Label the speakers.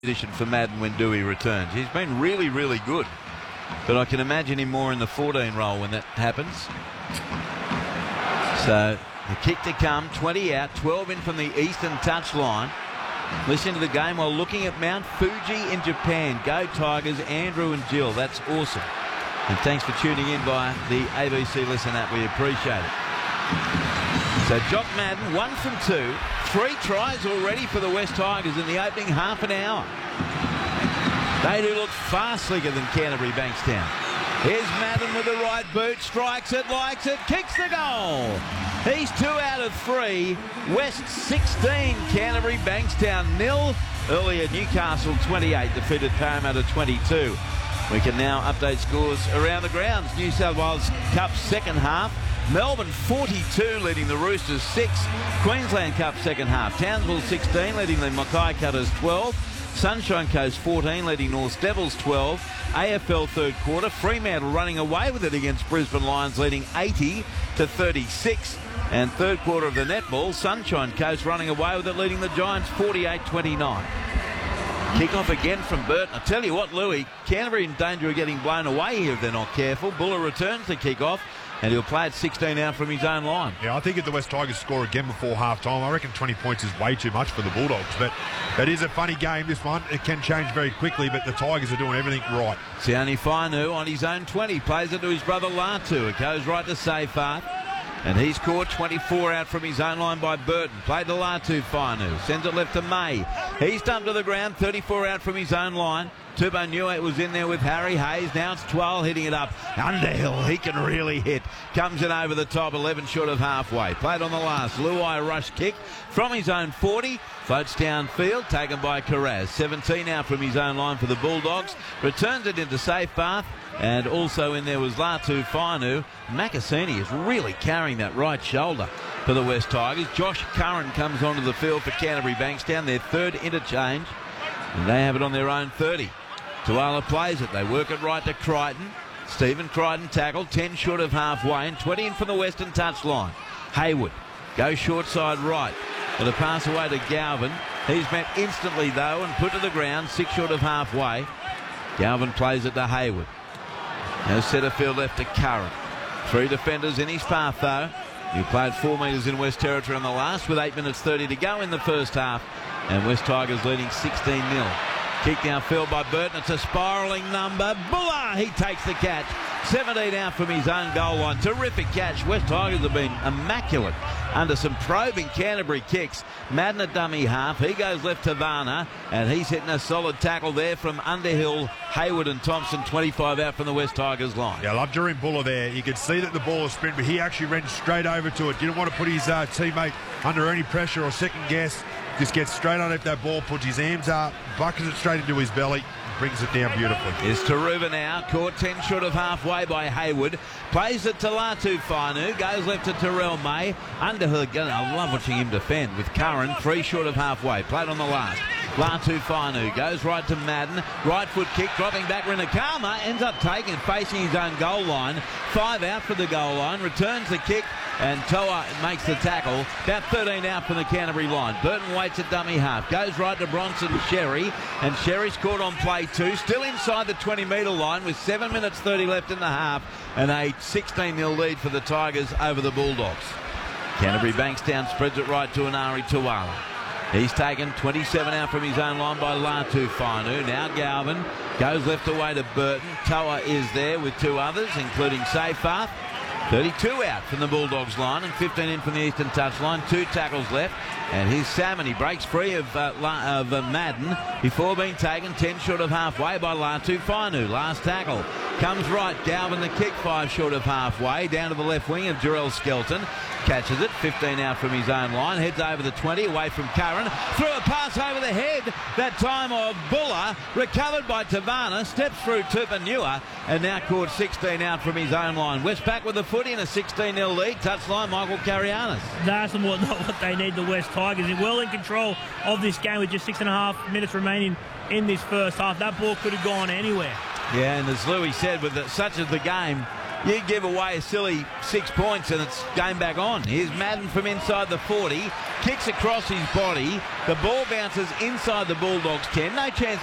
Speaker 1: Addition for Madden when Dewey returns. He's been really, really good, but I can imagine him more in the 14 role when that happens. So the kick to come, 20 out, 12 in from the eastern touchline. Listen to the game while looking at Mount Fuji in Japan. Go Tigers, Andrew and Jill. That's awesome. And thanks for tuning in via the ABC Listen app. We appreciate it. So Jock Madden, 1 from 2. 3 tries already for the West Tigers in the opening half an hour. They do look far slicker than Canterbury Bankstown. Here's Madden with the right boot, strikes it, likes it, kicks the goal. He's 2 out of 3. West 16, Canterbury Bankstown 0. Earlier Newcastle 28 defeated Parramatta 22. We can now update scores around the grounds. New South Wales Cup second half. Melbourne 42 leading the Roosters 6. Queensland Cup second half. Townsville 16 leading the Mackay Cutters 12. Sunshine Coast 14 leading North Devils 12. AFL third quarter. Fremantle running away with it against Brisbane Lions leading 80-36. And third quarter of the netball. Sunshine Coast running away with it leading the Giants 48-29. Kick-off again from Burton. I tell you what, Louis, Canterbury in danger of getting blown away here if they're not careful. Buller returns the kick-off, and he'll play at 16 out from his own line.
Speaker 2: Yeah, I think if the West Tigers score again before half-time, I reckon 20 points is way too much for the Bulldogs. But it is a funny game, this one. It can change very quickly, but the Tigers are doing everything right.
Speaker 1: Sione Fainu on his own 20. Plays it to his brother Latu. It goes right to Seyfarth. And he's caught 24 out from his own line by Burton. Played to Latu Fainu. Sends it left to May. He's dumped to the ground. 34 out from his own line. Turbo Newett was in there with Harry Hayes. Now it's Twal hitting it up. Underhill, he can really hit. Comes in over the top, 11 short of halfway. Played on the last. Luai rush kick from his own 40. Floats downfield, taken by Carraz. 17 out from his own line for the Bulldogs. Returns it into Seyfarth. And also in there was Latu Fainu. Makasini is really carrying that right shoulder for the West Tigers. Josh Curran comes onto the field for Canterbury Bankstown, their third interchange. And they have it on their own 30. Tuala plays it. They work it right to Crichton. Stephen Crichton tackled, 10 short of halfway and 20 in from the western touchline. Hayward goes short side right. With a pass away to Galvin. He's met instantly though and put to the ground, 6 short of halfway. Galvin plays it to Hayward. Now centre field left to Curran. 3 defenders in his path though. He played 4 metres in West Territory on the last with 8 minutes 30 to go in the first half. And West Tigers leading 16-0. Kick downfield by Burton. It's a spiralling number. Buller, he takes the catch. 17 out from his own goal line. Terrific catch. West Tigers have been immaculate under some probing Canterbury kicks. Madden at dummy half. He goes left to Varner, and he's hitting a solid tackle there from Underhill, Hayward and Thompson. 25 out from the West Tigers line.
Speaker 2: Yeah, I love Jeremy Buller there. You could see that the ball was sprint, but he actually ran straight over to it. Didn't want to put his teammate under any pressure or second guess. Just gets straight on if that ball, puts his arms up, buckets it straight into his belly, brings it down beautifully.
Speaker 1: Here's Taruva now, caught 10 short of halfway by Hayward. Plays it to Latu Fainu, goes left to Terrell May. Underhill, I love watching him defend with Curran, 3 short of halfway. Played on the last. Latu Fainu goes right to Madden. Right foot kick, dropping back. Rinakama ends up taking, facing his own goal line. 5 out for the goal line. Returns the kick, and Toa makes the tackle. About 13 out from the Canterbury line. Burton waits at dummy half. Goes right to Bronson Sherry, and Sherry's caught on play 2. Still inside the 20-metre line with 7 minutes 30 left in the half, and a 16-0 lead for the Tigers over the Bulldogs. Canterbury Bankstown spreads it right to Anari Tuala. He's taken 27 out from his own line by Latu Fainu. Now Galvin goes left away to Burton. Toa is there with 2 others, including Seyfarth. 32 out from the Bulldogs line and 15 in from the eastern touchline. 2 tackles left. And here's Salmon. He breaks free of Madden before being taken 10 short of halfway by Latu Fainu. Last tackle comes right. Galvin the kick, 5 short of halfway. Down to the left wing of Jarrell Skelton. Catches it, 15 out from his own line. Heads over the 20, away from Curran. Threw a pass over the head, that time of Buller. Recovered by Tavana. Steps through Tupanua. And now caught 16 out from his own line. West back with the footy in a 16-0 lead. Touchline, Michael Carianis.
Speaker 3: That's not what they need, the West Tigers. They're well in control of this game with just 6.5 minutes remaining in this first half. That ball could have gone anywhere.
Speaker 1: Yeah, and as Louis said, with such as the game, you give away a silly 6 points and it's game back on. Here's Madden from inside the 40. kicks across his body. The ball bounces inside the Bulldogs' 10. No chance